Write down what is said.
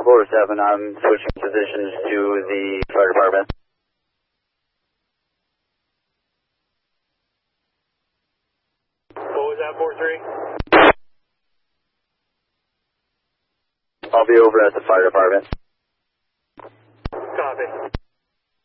Quarter 7, I'm switching positions to the fire department. What was that, 4-3? I'll be over at the fire department. Copy.